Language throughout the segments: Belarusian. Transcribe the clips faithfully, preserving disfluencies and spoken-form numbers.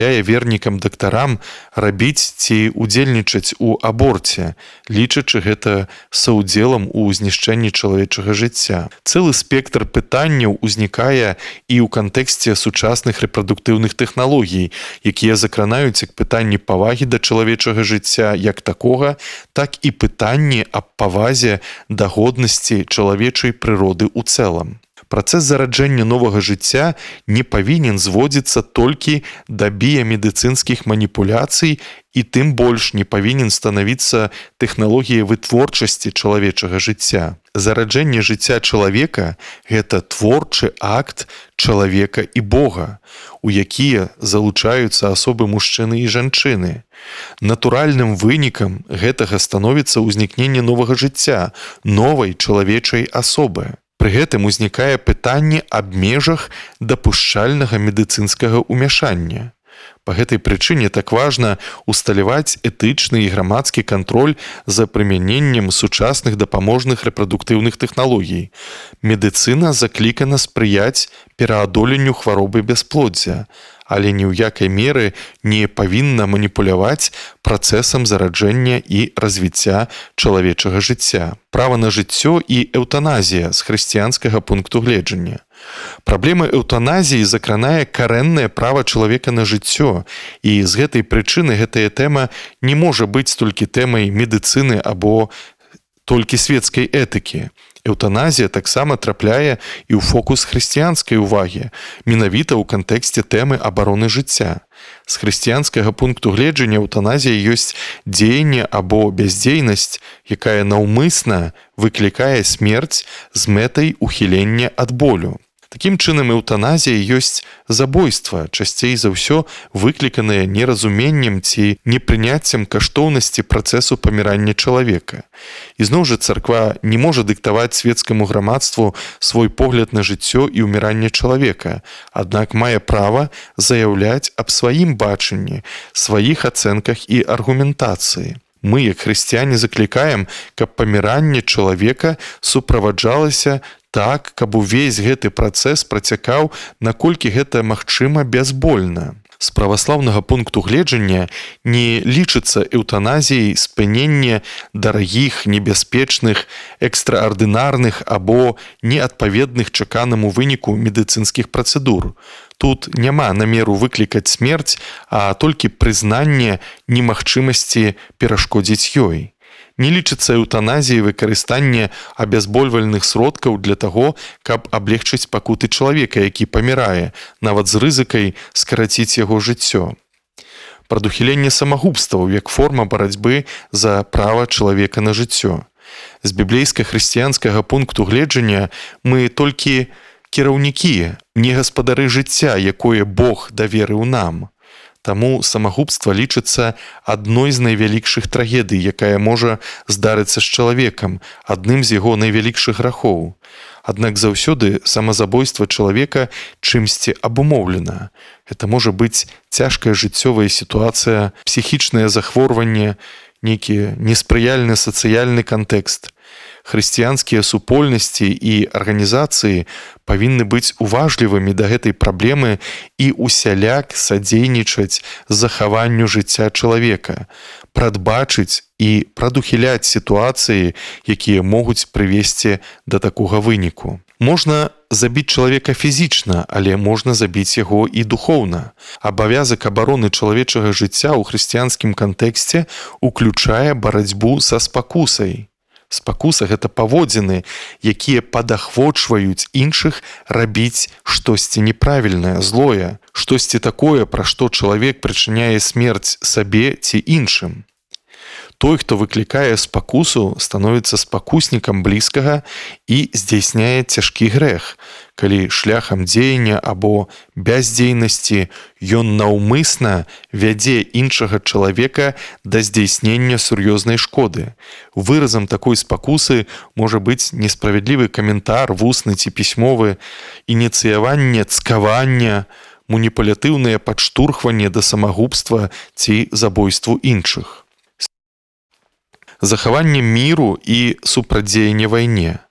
Я вернікам дактарам рабіць ці удзельнічаць у аборце, лічачы гэта саўдзелам у знішчэнні чалавечага жыцця. Цэлы спектр пытанняў узнікае і ў кантэксце сучасных рэпрадуктыўных тэхналогій, якія закранаюць як пытанні павагі да чалавечага жыцця як такога, так і пытанні аб павазе да годнасці чалавечай прыроды ў цэлым. Працэс зараджэння новага жыцця не павінен зводзіцца толькі да біямедыцынскіх маніпуляцый і тым больш не павінен станавіцца тэхналогіяй вытворчасці чалавечага жыцця. Зараджэнне жыцця чалавека – гэта творчы акт чалавека і Бога, у якія залучаюцца асобы мужчыны і жанчыны. Натуральным вынікам гэтага становіцца ўзнікненне новага жыцця, новай чалавечай асобы. Пры гэтым узнікае пытанне аб межах дапушчальнага медыцынскага ўмяшання. Па гэтай прычыне так важна усталяваць этычны і грамадскі кантроль за прымяненнем сучасных дапаможных рэпрадуктыўных тэхналогій. Медыцына заклікана спрыяць пераадоленню хваробы бясплоддзя, але ні ў якай меры не павінна маніпуляваць працэсам зараджэння і развіцця чалавечага жыцця. Права на жыццё і эўтаназія з хрысціянскага пункту гледжання. Праблема эўтаназіі закранае карэннае права чалавека на жыццё, і з гэтай прычыны гэтая тэма не можа быць толькі тэмай медыцыны або толькі светскай этыкі. Эўтаназія таксама трапляе і ў фокус хрысціянскай увагі, менавіта ў кантэксце тэмы абароны жыцця. З хрысціянскага пункту гледжання эўтаназія ёсць дзеянне або бяздзейнасць, якая наўмысна выклікае смерць з мэтай ухілення ад болю. Такім чынам, эўтаназія ёсць забойства, часцей за ўсё выкліканае неразуменнем ці непрыняццем каштоўнасці працэсу памірання чалавека. І зноў жа царква не можа дыктаваць светскаму грамадству свой погляд на жыццё і ўміранне чалавека, аднак мае права заяўляць аб сваім бачанні, сваіх ацэнках і аргументацыі. Мы, як хрысціяне, заклікаем, каб паміранне чалавека суправаджалася так, каб увесь гэты працэс працякаў, наколькі гэта магчыма бязбольна. З праваслаўнага пункту гледжання не лічыцца эўтаназіяй спыненне дарагіх, небяспечных, экстраардынарных або неадпаведных чаканаму выніку медыцынскіх працэдур. Тут няма намеру выклікаць смерць, а толькі прызнанне немагчымасці перашкодзіць ёй. Не лічыцца эўтаназіяй выкарыстанне абязбольвальных сродкаў для таго, каб аблегчыць пакуты чалавека, які памірае, нават з рызыкай скараціць яго жыццё. Прадухіленне самагубстваў як форма барацьбы за права чалавека на жыццё. З біблейска-хрысціянскага пункту гледжання мы толькі кіраўнікі, не гаспадары жыцця, якое Бог даверыў нам. Таму самагубства лічыцца адной з найвялікшых трагедый, якая можа здарыцца з чалавекам, адным з яго найвялікшых грахоў. Аднак заўсёды самазабойства чалавека чымсьці абумоўлена. Гэта можа быць цяжкая жыццёвая сітуацыя, псіхічнае захворванне, нейкі неспрыяльны сацыяльны кантэкст. Хрысціянскія супольнасці і арганізацыі павінны быць уважлівымі да гэтай праблемы і усяляк садзейнічаць захаванню жыцця чалавека, прадбачыць і прадухіляць сітуацыі, якія могуць прывесці да такога выніку. Можна забіць чалавека фізічна, але можна забіць яго і духоўна. Абавязак абароны чалавечага жыцця ў хрысціянскім кантэксце уключае барацьбу са спакусай. Спакуса – гэта паводзіны, якія падахвочваюць іншых рабіць штосьці неправільнае, злое, штосьці такое, пра што чалавек прычыняе смерць сабе ці іншым. Той, хто выклікае спакусу, становіцца спакуснікам блізкага і здзяйсняе цяжкі грэх, калі шляхам дзеяння або бяздзейнасці ён наўмысна вядзе іншага чалавека да здзяйснення сур'ёзнай шкоды. Выразам такой спакусы можа быць несправядлівы каментар, вусны ці пісьмовы, ініцыяванне цкавання, маніпулятыўнае падштурхванне да самагубства ці забойству іншых. Захаванне міру і супрацьдзеянне вайне.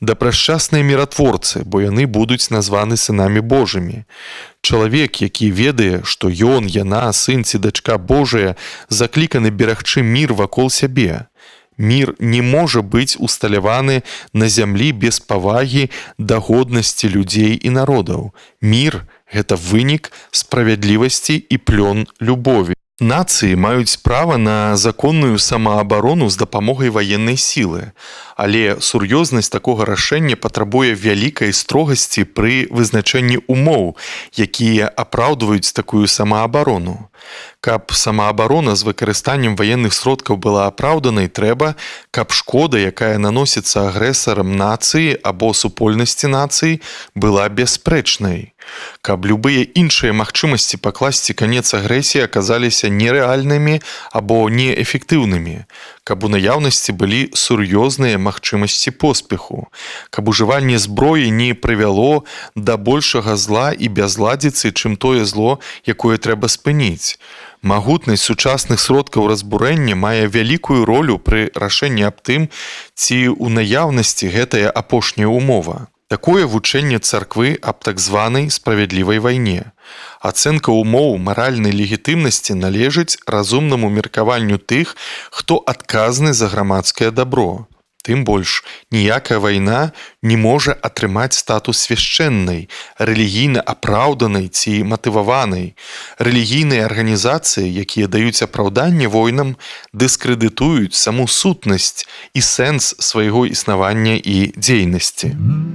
Дапрашчасныя міратворцы, бо яны будуць названы сынамі Божымі. Чалавек, які ведае, што ён, яна, сын ці дачка Божая, закліканы берагчы мір вакол сябе. Мір не можа быць усталяваны на зямлі без павагі да годнасці людзей і народаў. Мір – гэта вынік справядлівасці і плён любові. Нацыі маюць права на законную самаабарону з дапамогай ваеннай сілы, але сур'ёзнасць такога рашэння патрабуе вялікай строгасці пры вызначэнні умоў, якія апраўдваюць такую самаабарону. Каб самаабарона з выкарыстаннем ваенных сродкаў была апраўданай, трэба, каб шкода, якая наносіцца агрэсарам нацыі або супольнасці нацыі, была бясспрэчнай. Каб любыя іншыя магчымасці пакласці канец агрэсіі аказаліся нерэальнымі або неэфектыўнымі, каб у наяўнасці былі сур'ёзныя магчымасці поспеху, каб ужыванне зброі не прывяло да большага зла і бязладзіцы, чым тое зло, якое трэба спыніць. Магутнасць сучасных сродкаў разбурэння мае вялікую ролю пры рашэнні аб тым, ці ў наяўнасці гэтая апошняя умова. Такое вучэнне царквы аб так званай справядлівай вайне. Ацэнка умоў маральнай легітымнасці належыць разумнаму меркаванню тых, хто адказны за грамадскае дабро. Тым больш, ніякая вайна не можа атрымаць статус свяшчэннай, рэлігійна апраўданай ці матываванай. Рэлігійныя арганізацыі, якія даюць апраўданне войнам, дыскрэдытуюць саму сутнасць і сэнс свайго існавання і дзейнасці.